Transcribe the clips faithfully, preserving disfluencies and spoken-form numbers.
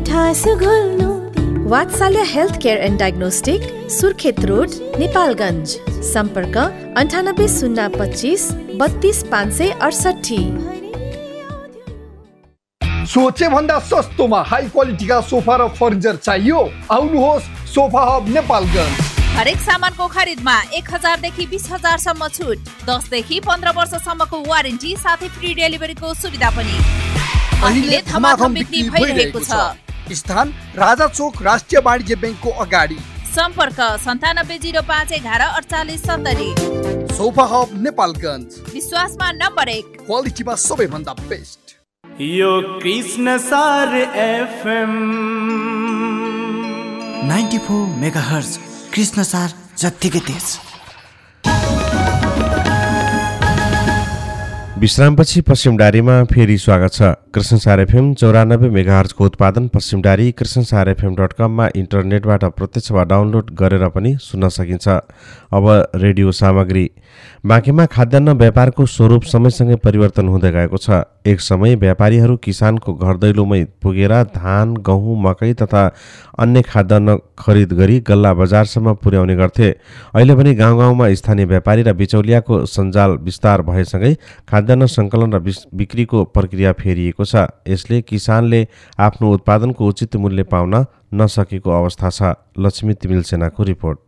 मिठास घोल्नु वात्सल्य health care and diagnostic, Surkhet road, Nepalgunj. सम्पर्क अन्ठानब्बे शून्य पच्चिस बत्तीस पाँच सय अडसठी। सोचे भन्दा सस्तोमा हाई क्वालिटीका सोफा र फर्निचर चाहियो? आउनुहोस् सोफा हब नेपालगञ्ज। हरेक सामानको खरिदमा एक हजार देखि बीस हजार सम्म छुट, दस देखि पन्ध्र वर्षसम्मको वारेन्टी साथै फ्री डेलिभरीको सुविधा पनि। अहिले धमाधम बिक्री भइरहेको छ। स्थान राजा चोक राष्ट्रिय वाणिज्य ब्याङ्कको अगाडि। सम्पर्क सन्तानब्बे जिरो पाँच एघार अडचालिस सत्तरी। सोफा हब नेपालगञ्ज, विश्वासमा नम्बर एक, क्वालिटीमा सबैभन्दा बेस्ट। यो कृष्ण सार FM ninety four megahertz, Krishna सार जत्तिकै तेज। विश्रामपछि पश्चिमडारीमा फेरि स्वागत छ। कृष्णसार एफएम चौरानब्बे मेगाहर्जको उत्पादन पश्चिमडारी कृष्णसार एफएम डट कममा इन्टरनेटबाट प्रत्यक्ष वा डाउनलोड गरेर पनि सुन्न सकिन्छ। अब रेडियो सामग्री। बाँकीमा खाद्यान्न व्यापारको स्वरूप समयसँगै परिवर्तन हुँदै गएको छ। एक समय व्यापारीहरू किसानको घर दैलोमै पुगेर धान, गहुँ, मकै तथा अन्य खाद्यान्न खरिद गरी गल्ला बजारसम्म पुर्याउने गर्थे। अहिले पनि गाउँ गाउँमा स्थानीय व्यापारी र बिचौलियाको सञ्जाल विस्तार भएसँगै खाद्यान्न सङ्कलन र बिक्रीको प्रक्रिया फेरिएको छ। यसले किसानले आफ्नो उत्पादनको उचित मूल्य पाउन नसकेको अवस्था छ। लक्ष्मी तिमिल सेनाको रिपोर्ट।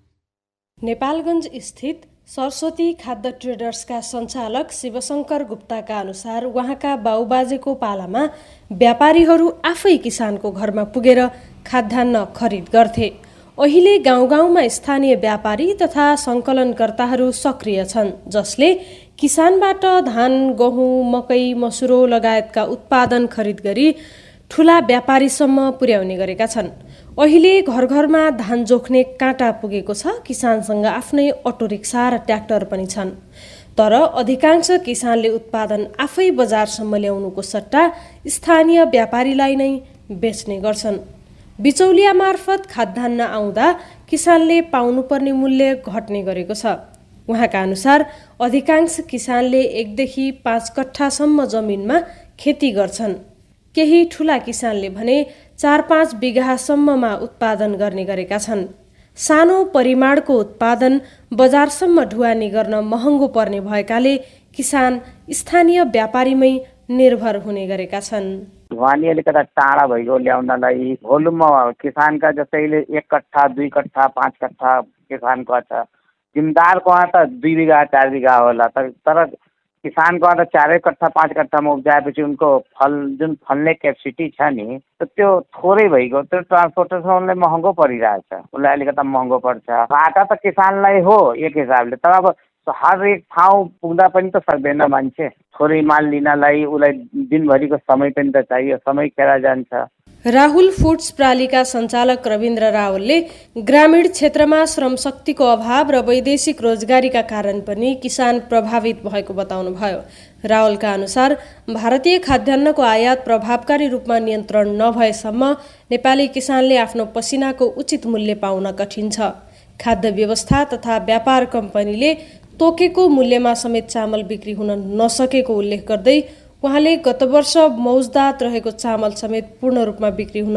नेपालगञ्ज स्थित सरस्वती खाद्य ट्रेडर्सका सञ्चालक शिवशङ्कर गुप्ताका अनुसार उहाँका बाउबाजेको पालामा व्यापारीहरू आफै किसानको घरमा पुगेर खाद्यान्न खरिद गर्थे। अहिले गाउँ गाउँमा स्थानीय व्यापारी तथा सङ्कलनकर्ताहरू सक्रिय छन्, जसले किसानबाट धान, गहुँ, मकै, मसुरो लगायतका उत्पादन खरिद गरी ठुला व्यापारीसम्म पुर्याउने गरेका छन्। अहिले घर घरमा धान जोख्ने काँटा पुगेको छ। किसानसँग आफ्नै अटो रिक्सा र ट्र्याक्टर पनि छन्। तर अधिकांश किसानले उत्पादन आफै बजारसम्म ल्याउनुको सट्टा स्थानीय व्यापारीलाई नै बेच्ने गर्छन्। बिचौलिया मार्फत खाद्यान्न आउँदा किसानले पाउनुपर्ने मूल्य घट्ने गरेको छ। उहाँका अनुसार अधिकांश किसानले एकदेखि पाँच कट्ठासम्म जमिनमा खेती गर्छन्। केही ठुला किसानले भने चार पाँच बिघासम्ममा उत्पादन गर्ने गरेका छन्। सानो परिमाणको उत्पादन बजारसम्म ढुवानी गर्न महँगो पर्ने भएकाले किसान स्थानीय व्यापारीमै निर्भर हुने गरेका छन्। ढुवानी अलिकता टाढा भइगयो ल्याउनलाई। भोलुममा किसानका जस्तै एक कट्ठा, दुई कट्ठा, पाँच कट्ठा किसानको छ। जिम्मेदारको त दुई बिघा चार बिघा होला, तर किसानको त चारै कट्ठा पाँच कट्ठामा उब्जाएपछि उनको फल जुन फल्ने क्यापेसिटी छ नि त्यो थोरै भइगयो। त्यो ट्रान्सपोर्टेसनलाई महँगो परिरहेछ, उसलाई अलिकता महँगो पर्छ। घाटा त किसानलाई हो एक हिसाबले, तर अब हरेक ठाउँ पुग्दा पनि त सक्दैन मान्छे। थोरै माल लिनलाई उसलाई दिनभरिको समय पनि त चाहियो, समय खेर जान्छ। राहुल फुड्स प्रालीका सञ्चालक रविन्द्र रावलले ग्रामीण क्षेत्रमा श्रमशक्तिको अभाव र वैदेशिक रोजगारीका कारण पनि किसान प्रभावित भएको बताउनुभयो। रावलका अनुसार भारतीय खाद्यान्नको आयात प्रभावकारी रूपमा नियन्त्रण नभएसम्म नेपाली किसानले आफ्नो पसिनाको उचित मूल्य पाउन कठिन छ। खाद्य व्यवस्था तथा व्यापार कम्पनीले तोकेको मूल्यमा समेत चामल बिक्री हुन नसकेको उल्लेख गर्दै उहाँले गत वर्ष मौजदात रहेको चामल समेत पूर्ण रूपमा बिक्री हुन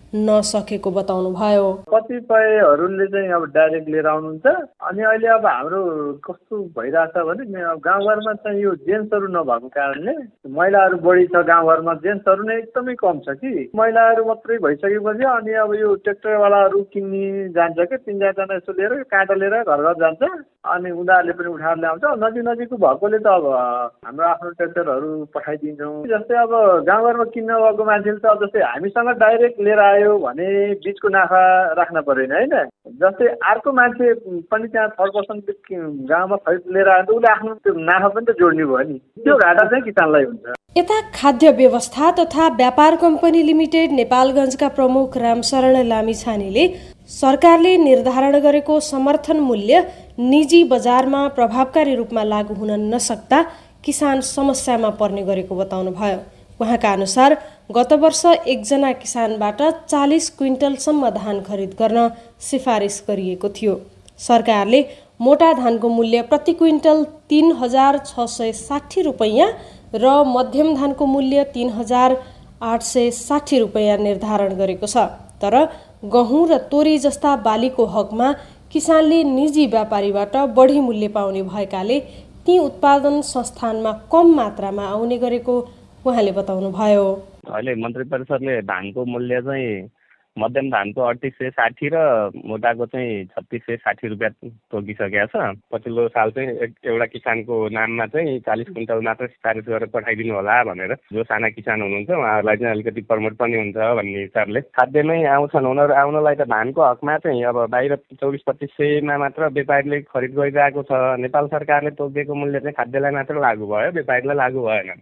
नसकेको बताउनुभयो। कतिपयहरूले चाहिँ अब डाइरेक्ट लिएर आउनुहुन्छ। अनि अहिले अब हाम्रो कस्तो भइरहेछ भने गाउँघरमा चाहिँ यो जेन्ट्सहरू नभएको कारणले महिलाहरू बढी छ गाउँघरमा, जेन्ट्सहरू नै एकदमै कम छ कि। महिलाहरू मात्रै भइसकेपछि अनि अब यो ट्र्याक्टरवालाहरू किन्ने जान्छ कि तिन चारजना यसो लिएर काँटा लिएर घर घर जान्छ। अनि उनीहरूले पनि उठाएर ल्याउँछ। नजिक नजिकको भएकोले त अब हाम्रो आफ्नो ट्र्याक्टरहरू पठाइदिन्छौँ। जस्तै अब गाउँघरमा किन्न गएको मान्छेले त जस्तै हामीसँग डाइरेक्ट लिएर आयो भने बीचको नाफा राख्न पर्दैन हैन। जस्तै अर्को मान्छे पनि त्यहाँ थर्ड पर्सन गाउँमा खरिद लिएर आयो भने उसले आफ्नो त्यो नाफा पनि त जोड्ने भयो नि। त्यो घाटा चाहिँ किसानलाई हुन्छ। यता खाद्य व्यवस्था तथा व्यापार कम्पनी लिमिटेड नेपालगञ्जका प्रमुख रामशरण लामिछानेले सरकारले निर्धारण गरेको समर्थन मूल्य निजी बजारमा प्रभावकारी रूपमा लागू हुन नसक्दा किसान समस्यामा पर्ने गरेको बताउनुभयो। उहाँका अनुसार गत वर्ष एकजना किसानबाट चालिस क्विन्टलसम्म धान खरिद गर्न सिफारिस गरिएको थियो। सरकारले मोटा धानको मूल्य प्रति क्विन्टल तीन हजार छ सय साठी रुपैयाँ र मध्यम धानको मूल्य तीन हजार आठ सय साठी रुपियाँ निर्धारण गरेको छ। तर गहुँ र तोरी जस्ता बालीको हकमा किसानले निजी व्यापारीबाट बढी मूल्य पाउने भएकाले ती उत्पादन संस्थानमा कम मात्रामा आउने गरेको उहाँले बताउनुभयो। अहिले मन्त्री परिषदले धानको मूल्य चाहिँ मध्यम धानको अडतिस सय साठी र मोटाको चाहिँ छत्तिस सय साठी रुपियाँ तोकिसकेको छ। पछिल्लो साल चाहिँ एउटा किसानको नाममा चाहिँ चालिस क्विन्टल मात्र सिफारिस गरेर पठाइदिनु होला भनेर जो साना किसान हुनुहुन्छ उहाँहरूलाई चाहिँ अलिकति प्रमोट पनि हुन्छ भन्ने हिसाबले खाद्यमै आउँछन्। उनीहरू आउनलाई त धानको हकमा चाहिँ अब बाहिर चौबिस पच्चिस सयमा मात्र व्यापारीले खरिद गरिरहेको छ। नेपाल सरकारले तोकिएको मूल्य चाहिँ खाद्यलाई मात्र लागू भयो, व्यापारीलाई लागू भएन।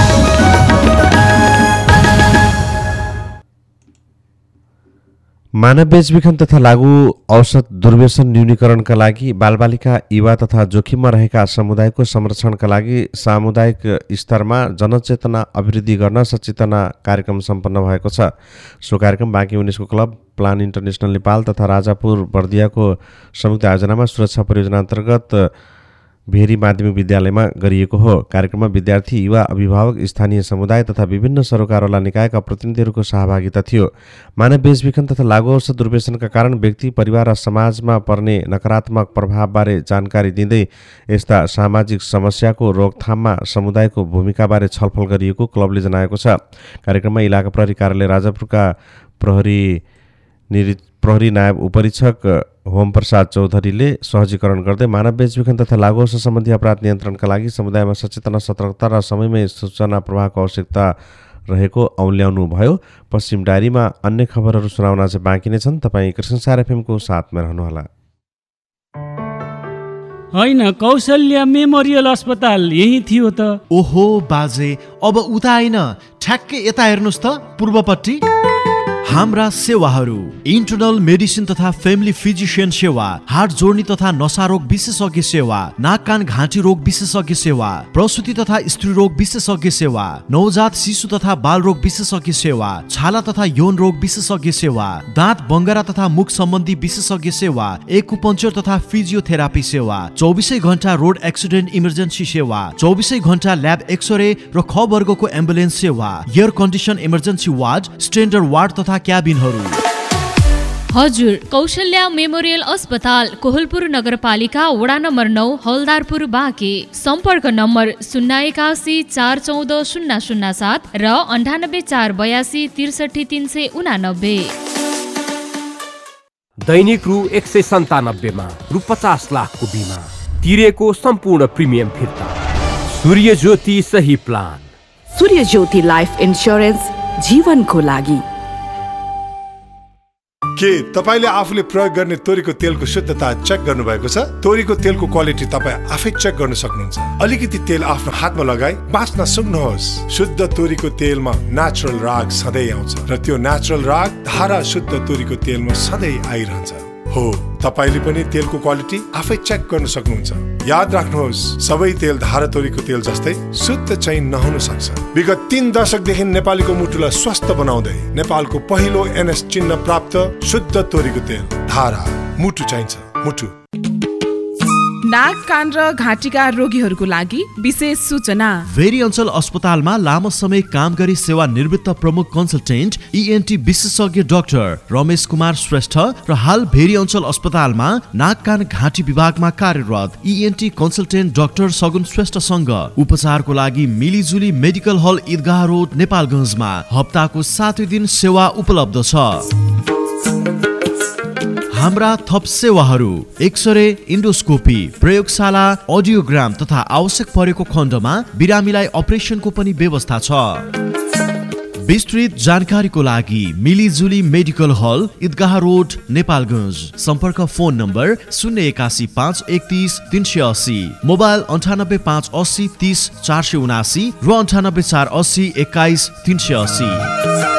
मानव बेचबिखन तथा लागू औषध दुर्व्यसन न्यूनीकरणका लागि बालबालिका युवा तथा जोखिममा रहेका समुदायको संरक्षणका लागि सामुदायिक स्तरमा जनचेतना अभिवृद्धि गर्न सचेतना कार्यक्रम सम्पन्न भएको छ। सो कार्यक्रम बाँकी उन्नाइसको क्लब प्लान इन्टरनेसनल नेपाल तथा राजापुर बर्दियाको संयुक्त आयोजनामा सुरक्षा परियोजना अन्तर्गत भेरी माध्यमिक विद्यालयमा गरिएको हो। कार्यक्रममा विद्यार्थी, युवा, अभिभावक, स्थानीय समुदाय तथा विभिन्न सरोकारवाला निकायका प्रतिनिधिहरूको सहभागिता थियो। मानव बेचबिखन तथा लागू औषध दुर्व्यसनका कारण व्यक्ति, परिवार र समाजमा पर्ने नकारात्मक प्रभावबारे जानकारी दिँदै यस्ता सामाजिक समस्याको रोकथाममा समुदायको भूमिकाबारे छलफल गरिएको क्लबले जनाएको छ। कार्यक्रममा इलाका प्रहरी कार्यालय राजापुरका प्रहरी निरी प्रहरी नायब उपरीक्षक होम प्रसाद चौधरीले सहजीकरण गर्दै मानव बेचबिखन तथा लागू औषध सम्बन्धी अपराध नियन्त्रणका लागि समुदायमा सचेतना, सतर्कता र समयमै सूचना प्रवाहको आवश्यकता रहेको औल्याउनु भयो। पश्चिम डायरीमा अन्य खबरहरू सुनाउन चाहिँ बाँकी नै छन्। तपाईँ कृष्णसार एफएमको साथमा रहनुहोला। होइन, कौशल्या मेमोरियल अस्पताल यही थियो त। ओहो बाजे, अब उता होइन, ठ्याक्कै यता हेर्नुहोस् त, पूर्वपट्टि। हाम्रा सेवाहरू इन्टरनल मेडिसिन तथा फ्यामिली फिजिशियन सेवा, हार्ट जोड्नी तथा नसा रोग विशेषज्ञ सेवा, नाक कान घाँटी रोग विशेषज्ञ सेवा, प्रसुति तथा स्त्री रोग विशेषज्ञ सेवा, नवजात शिशु तथा बाल रोग विशेषज्ञ सेवा, छाला तथा यौन रोग विशेषज्ञ सेवा, दाँत बङ्गरा तथा मुख सम्बन्धी विशेषज्ञ सेवा, एक्युपङ्क्चर तथा फिजियोथेरापी सेवा, चौबिसै घण्टा रोड एक्सिडेन्ट इमर्जेन्सी सेवा, चौबिसै घण्टा ल्याब एक्सरे र ख वर्गको एम्बुलेन्स सेवा, air condition emergency ward, standard ward तथा क्याबिनहरू। हजुर, कौशल्या मेमोरियल अस्पताल कोहलपुर नगरपालिका वडा नम्बर नौ हलदारपुर बाँके। सम्पर्क नम्बर शून्य एकासी चार चौध शून्य शून्य सात र अन्ठानब्बे चार बयासी त्रिसठी तीन सय उनानब्बे। दैनिक रु एक सय सन्तानब्बेमा रु पचास लाखको बिमा तिरेको सम्पूर्ण प्रिमियम फिर्ता। सूर्य ज्योति सही प्लान। सूर्य ज्योति लाइफ इन्स्योरेन्स जीवनको लागि। के तपाईले आफूले प्रयोग गर्ने तोरीको तेलको शुद्धता चेक गर्नुभएको छ? तोरीको तेलको क्वालिटी तपाईँ आफै चेक गर्न सक्नुहुन्छ। अलिकति तेल आफ्नो हातमा लगाई बाँच्न सक्नुहोस्। शुद्ध तोरीको तेलमा नेचुरल राग सधैँ आउँछ र त्यो नेचुरल राग धारा शुद्ध तोरीको तेलमा सधैँ आइरहन्छ। हो, तपाईले पनि तेलको क्वालिटी आफै चेक गर्न सक्नुहुन्छ। याद राख्नुहोस्, सबै तेल धारा तोरीको तेल जस्तै शुद्ध चाहिँ नहुन सक्छ। विगत तीन दशकदेखि नेपालीको मुटुलाई स्वस्थ बनाउँदै नेपालको पहिलो एनएस चिन्ह प्राप्त शुद्ध तोरीको तेल धारा। मुटु चाहिन्छ, मुटु। नाक, कान र घाँटीका रोगीहरूको लागि विशेष सूचना। भेरी अञ्चल अस्पतालमा लामो समय काम गरी सेवा निवृत्त प्रमुख कन्सल्टेन्ट इएनटी विशेषज्ञ डाक्टर रमेश कुमार श्रेष्ठ र हाल भेरी अञ्चल अस्पतालमा नाक कान घाँटी विभागमा कार्यरत इएनटी कन्सल्टेन्ट डाक्टर सगुन श्रेष्ठसँग उपचारको लागि मिलिजुली मेडिकल हल ईदगाह रोड नेपालगञ्जमा हप्ताको सातै दिन सेवा उपलब्ध छ। हाम्रा थप सेवाहरू एक्सरे, इन्डोस्कोपी, प्रयोगशाला, अडियोग्राम तथा आवश्यक परेको खण्डमा बिरामीलाई अपरेसनको पनि व्यवस्था छ। विस्तृत जानकारीको लागि मिलिजुली मेडिकल हल ईदगाह रोड नेपालगञ्ज। सम्पर्क फोन नम्बर शून्य एकासी पाँच एकतिस तिन सय अस्सी, मोबाइल अन्ठानब्बे पाँच अस्सी तिस चार सय उनासी र अन्ठानब्बे चार अस्सी एक्काइस तिन सय अस्सी।